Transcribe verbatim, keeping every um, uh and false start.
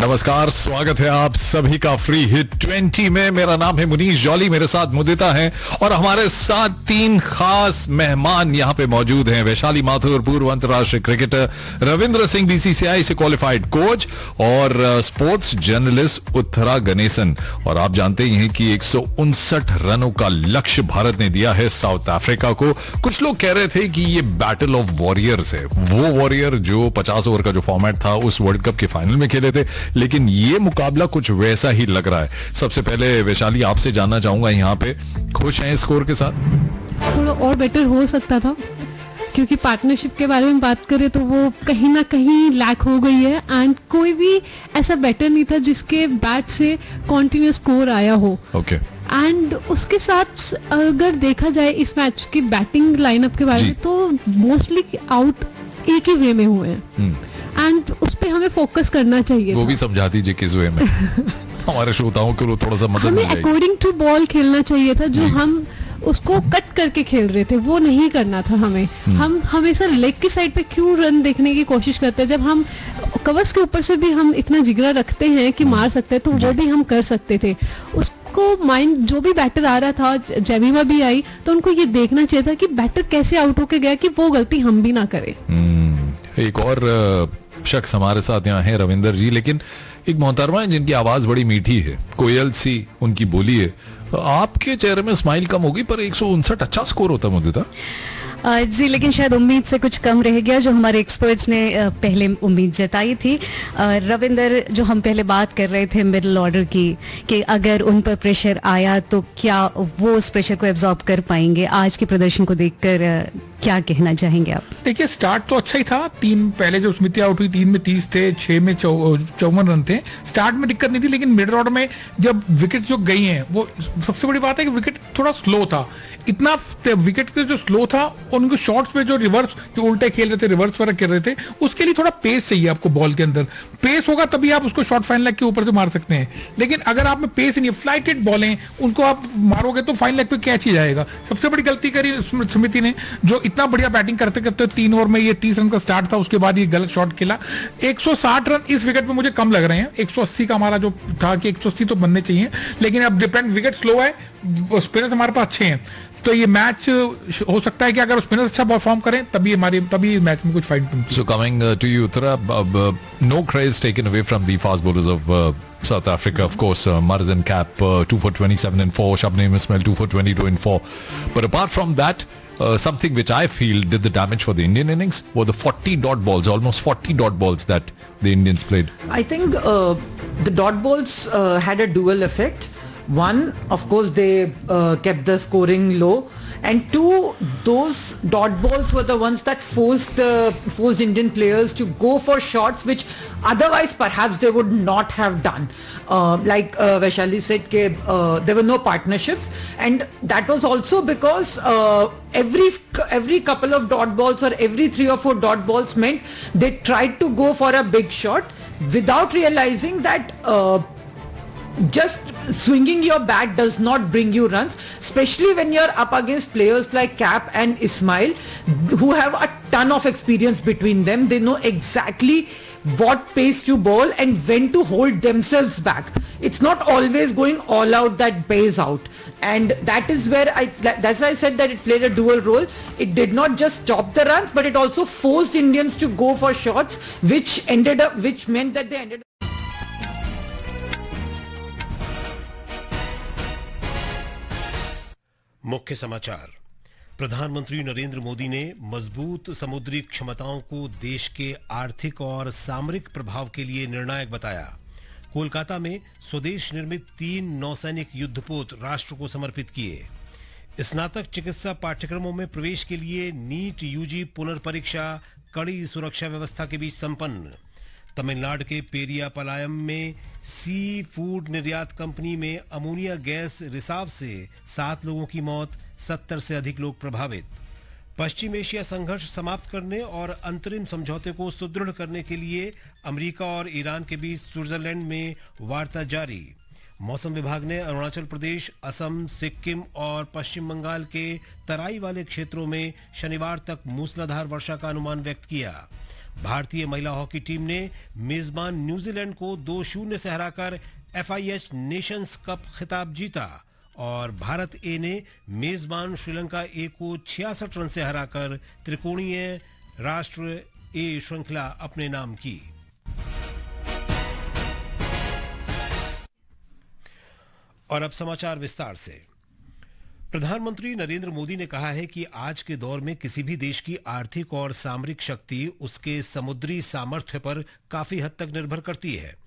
नमस्कार, स्वागत है आप सभी का फ्री हिट ट्वेंटी में। मेरा नाम है मुनीश जॉली, मेरे साथ मुदिता हैं और हमारे साथ तीन खास मेहमान यहाँ पे मौजूद हैं। वैशाली माथुर, पूर्व अंतर्राष्ट्रीय क्रिकेटर, रविंद्र सिंह बीसीसीआई से क्वालिफाइड कोच और स्पोर्ट्स जर्नलिस्ट उत्तरा गणेशन। और आप जानते ही हैं कि एक सौ उनसठ रनों का लक्ष्य भारत ने दिया है साउथ अफ्रीका को। कुछ लोग कह रहे थे कि ये बैटल ऑफ वॉरियर्स है, वो वॉरियर जो पचास ओवर का जो फॉर्मेट था उस वर्ल्ड कप के फाइनल में खेले थे, लेकिन ये मुकाबला कुछ वैसा ही लग रहा है। सबसे पहले वैशाली, आपसे जानना चाहूंगा, यहाँ पे खुश हैं स्कोर के साथ? थोड़ा और बेटर हो सकता था, क्योंकि पार्टनरशिप के बारे में बात करें तो वो कहीं ना कहीं लैक हो गई है। एंड कोई भी ऐसा बैटर नहीं था जिसके बैट से कॉन्टिन्यूस स्कोर आया हो। Okay okay. एंड उसके साथ अगर देखा जाए इस मैच की बैटिंग लाइनअप के बारे में, तो मोस्टली आउट एक ही वे में हुए हैं एंड उस पे हमें फोकस करना चाहिए। वो भी समझा दीजिए किस वे में हमारे श्रोताओं को थोड़ा सा मदद मिल जाएगी। हमें अकॉर्डिंग टू बॉल खेलना चाहिए था, जो हम उसको कट करके खेल रहे थे वो नहीं करना था हमें। हम हमेशा लेग की साइड पे क्यों रन देखने की कोशिश करते हैं, जब हम कवर्स के ऊपर से भी हम इतना जिगरा रखते हैं कि मार सकते हैं, तो वो भी हम कर सकते थे। उसको माइंड, जो भी बैटर आ रहा था, जेमिमा भी आई, तो उनको ये देखना चाहिए था कि बैटर कैसे आउट होके गया, कि वो गलती हम भी ना करें। एक और शख्स हमारे साथ यहाँ है, रविंदर जी, लेकिन एक मोहतरमा है जिनकी आवाज बड़ी मीठी है, कोयल सी उनकी बोली है। आपके चेहरे में स्माइल कम होगी, पर एक सौ उनसठ अच्छा स्कोर होता मुझे। जी, लेकिन शायद उम्मीद से कुछ कम रह गया, जो हमारे एक्सपर्ट्स ने पहले उम्मीद जताई थी। रविंदर, जो हम पहले बात कर रहे थे मिडिल ऑर्डर की, कि अगर उन पर प्रेशर आया तो क्या वो उस प्रेशर को एब्जॉर्ब कर पाएंगे, आज के प्रदर्शन को देखकर क्या कहना चाहेंगे आप? देखिए, स्टार्ट तो अच्छा ही था। तीन पहले जो स्मिति आउट हुई, तीन में तीस थे, छह में चौवन रन थे। स्टार्ट में दिक्कत नहीं थी, लेकिन मिडिल ऑर्डर में जब विकेट जो गई हैं, वो सबसे बड़ी बात है कि विकेट थोड़ा स्लो था। इतना विकेट के जो स्लो था, उनको शॉट्स पे जो रिवर्स, जो उल्टे खेल रहे थे, रिवर्स वगैरह कर रहे थे, उसके लिए थोड़ा पेस चाहिए आपको बॉल के अंदर। पेस होगा तभी आप उसको शॉर्ट फाइन लेग के ऊपर से मार सकते हैं। लेकिन अगर आप में पेस नहीं है, फ्लाइटेड बॉलें, उनको आप मारोगे तो फाइन लेग पे कैच ही जाएगा। सबसे बड़ी गलती करी समिति ने, जो इतना बढ़िया बैटिंग करते करते तीन ओवर में ये तीस रन का स्टार्ट था, उसके बाद ये गलत शॉट खेला। एक सौ साठ रन इस विकेट पे मुझे कम लग रहे हैं। एक सौ अस्सी का हमारा जो था कि एक सौ अस्सी तो बनने चाहिए, लेकिन अब डिपेंड, विकेट स्लो है, स्पिनर्स हमारे पास अच्छे हैं, तो ये मैच हो सकता है कि अगर स्पिनर्स अच्छा परफॉर्म करें तभी हमारी तभी मैच में कुछ फाइट बनती है। So coming to you Uttara, no craze taken away from the fast bowlers of South Africa, of course. uh, Marzan Cap uh, two for twenty-seven and four, Shabnam Ismail two for twenty-two and four, but apart from that, uh, something which I feel did the damage for the Indian innings were the forty dot balls, almost forty dot balls that the Indians played. I think uh, the dot balls uh, had a dual effect. One, of course, they uh, kept the scoring low, and two, those dot balls were the ones that forced the uh, forced Indian players to go for shots which otherwise perhaps they would not have done. Uh, like uh, Vaishali said, ke, uh, there were no partnerships, and that was also because uh, every every couple of dot balls or every three or four dot balls meant they tried to go for a big shot without realizing that uh, just swinging your bat does not bring you runs, especially when you're up against players like Cap and Ismail, who have a ton of experience between them. They know exactly what pace to bowl and when to hold themselves back. It's not always going all out that pays out, and that is where I that's why I said that it played a dual role. It did not just stop the runs, but it also forced Indians to go for shots which ended up which meant that they ended up मुख्य समाचार। प्रधानमंत्री नरेंद्र मोदी ने मजबूत समुद्री क्षमताओं को देश के आर्थिक और सामरिक प्रभाव के लिए निर्णायक बताया। कोलकाता में स्वदेश निर्मित तीन नौसैनिक युद्धपोत राष्ट्र को समर्पित किए। स्नातक चिकित्सा पाठ्यक्रमों में प्रवेश के लिए नीट यूजी पुनर्परीक्षा कड़ी सुरक्षा व्यवस्था के बीच संपन्न। तमिलनाडु के पेरियापालयम में सी फूड निर्यात कंपनी में अमोनिया गैस रिसाव से सात लोगों की मौत, सत्तर से अधिक लोग प्रभावित। पश्चिम एशिया संघर्ष समाप्त करने और अंतरिम समझौते को सुदृढ़ करने के लिए अमेरिका और ईरान के बीच स्विट्जरलैंड में वार्ता जारी। मौसम विभाग ने अरुणाचल प्रदेश, असम, सिक्किम और पश्चिम बंगाल के तराई वाले क्षेत्रों में शनिवार तक मूसलाधार वर्षा का अनुमान व्यक्त किया। भारतीय महिला हॉकी टीम ने मेजबान न्यूजीलैंड को दो शून्य से हराकर F I H Nations cup खिताब जीता और भारत ए ने मेजबान श्रीलंका ए को छियासठ रन से हराकर त्रिकोणीय राष्ट्र ए श्रृंखला अपने नाम की। और अब समाचार विस्तार से। प्रधानमंत्री नरेंद्र मोदी ने कहा है कि आज के दौर में किसी भी देश की आर्थिक और सामरिक शक्ति उसके समुद्री सामर्थ्य पर काफी हद तक निर्भर करती है।